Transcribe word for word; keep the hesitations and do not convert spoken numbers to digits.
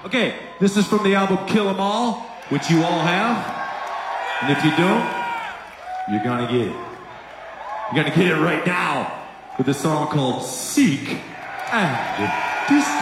Okay, this is from the album Kill 'Em All, which you all have. And if you don't, you're gonna get it. You're gonna get it right now with a song called Seek and Destroy.